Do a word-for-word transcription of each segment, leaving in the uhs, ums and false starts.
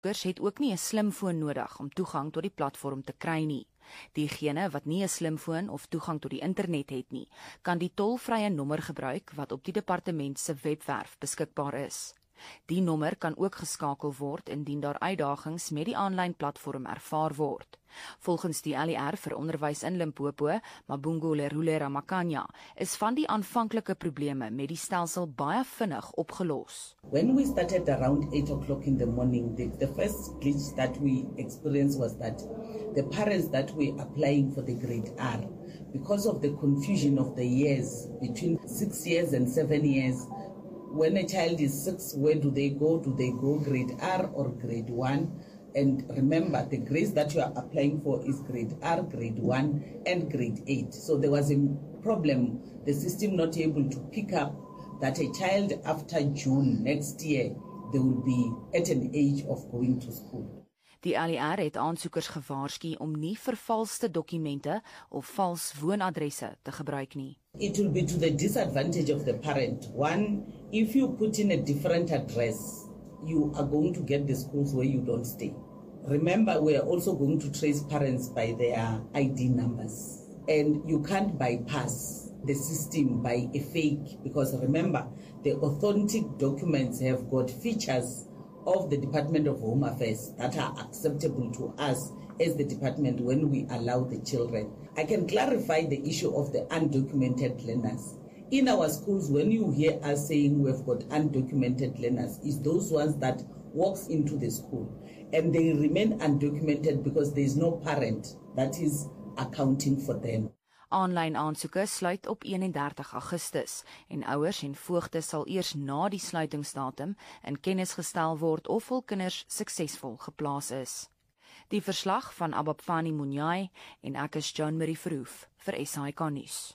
Burgers het ook nie 'n slimfoon nodig om toegang tot die platform te kry nie. Diegene wat nie 'n slimfoon of toegang tot die internet het nie, kan die tolvrye nommer gebruik wat op die departement se webwerf beskikbaar is. Die nommer kan ook geskakel word indien daar uitdagings met die aanlyn platform ervaar word. Volgens die L E R vir onderwys in Limpopo, Mabungu Lerule Ramakanya, is van die aanvanklike probleme met die stelsel baie vinnig opgelos. When we started around eight o'clock in the morning, the, the first glitch that we experienced was that the parents that were applying for the grade R, because of the confusion of the years between six years and seven years, when a child is six, where do they go? Do they go grade R or grade one? And remember, the grades that you are applying for is grade R, grade one, and grade eight. So there was a problem, the system not able to pick up that a child after June next year, they will be at an age of going to school. Die L E R het aansoekers gewaarsku om nie vervalste dokumente of vals woonadresse te gebruik nie. It will be to the disadvantage of the parent. One, if you put in a different address, you are going to get the schools where you don't stay. Remember, we are also going to trace parents by their I D numbers. And you can't bypass the system by a fake, because remember, the authentic documents have got features of the Department of Home Affairs that are acceptable to us as the department when we allow the children. I can clarify the issue of the undocumented learners. In our schools, when you hear us saying we've got undocumented learners, is those ones that walks into the school and they remain undocumented because there is no parent that is accounting for them. Aanlyn aansoeke sluit op eenendertig Augustus en ouers en voogte sal eers na die sluitingsdatum in kennis gestel word of hul kinders suksesvol geplaas is. Die verslag van Ababfani Munyai en ek is John Marie Verhoef vir S A I K Nuus.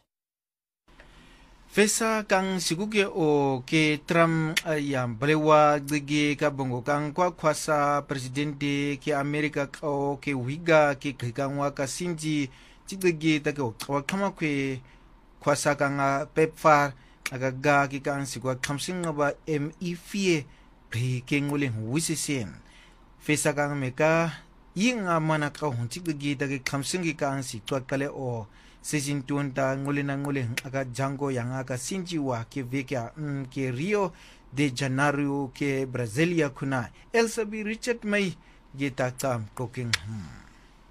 Fesa kang siguke o ke tram ya balewa gige ka bongo kang kwa kwasa presidente ke America o ke wiga ke kangwa ka sinji Chigigi take o kama kwe kwasa kanga pepfar agaga ki kan sigwa kamsinga ba M E fie pri kengole wisisen fesa kanga meka yinga mana ka hon chigigi take kamsingi kan si twakale o sesin tuonta ngole na ngole aga jango yanga ka sinjiwa ke veka mm, ke Rio de Janeiro ke Brasilia kuna Elsabi Richard May geta tam cooking hmm.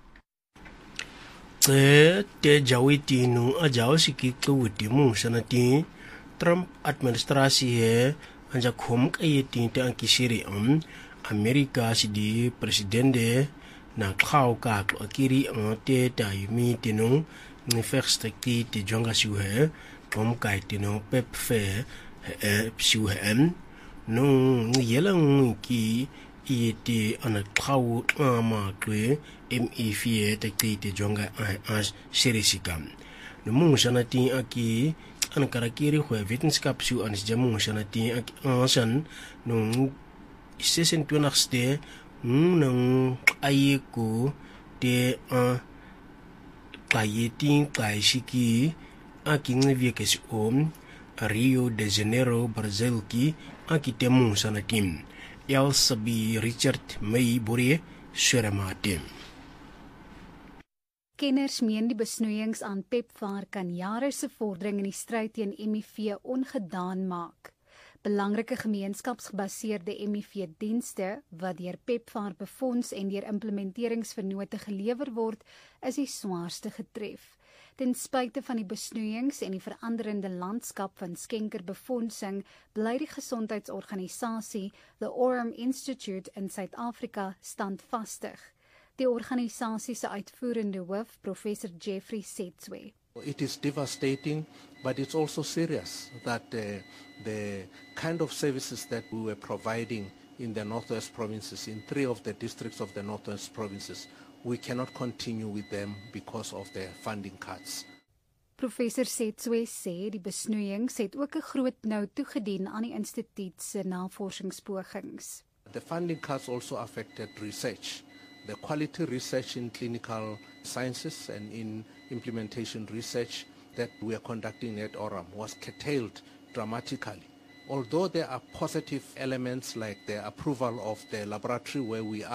te jawiti nu ajaw siki kwiti mu sanati Trump administrasi he anja khom kayeti te ankisiri am Amerika sidi presidente na khaw ka akiri ante taimi tinu ni first ki te jonga siu he kom kai tinu pep fe e siu he no yelang ki iti ana khaw ama kwe M E fie te te jonga as serisikam no mung sanati aki an karakiri khwe wetenskap su an jamu sanati aki asan no sesen tunakste nung ayiku te a kayeti kaishiki aki ngi kes om Rio de Janeiro Brazil ki aki te mung sanatim Elsabi Richard May Borie Suramatim. Kenners meen die besnoeiings aan PEPFAR kan jare se vordering in die stryd teen M I V ongedaan maak. Belangrike gemeenskapsgebaseerde M I V-dienste wat deur PEPFAR befonds en deur implementeringsvernote gelewer word, is die swaarste getref. Ten spyte van die besnoeiings en die veranderende landskap van skenkerbefondsing, bly die gesondheidsorganisasie, the Orem Institute in Suid-Afrika, standvastig. Die organisasie se uitvoerende hoof, Professor Jeffrey Setswe. It is devastating, but it's also serious that uh, the kind of services that we were providing in the Northwest provinces, in three of the districts of the Northwest provinces, we cannot continue with them because of the funding cuts. Professor Setswe sê die besnoeiings het ook 'n groot nou toegedien aan die instituut se navorsingspogings. The funding cuts also affected research. The quality research in clinical sciences and in implementation research that we are conducting at Orem was curtailed dramatically although there are positive elements like the approval of the laboratory where we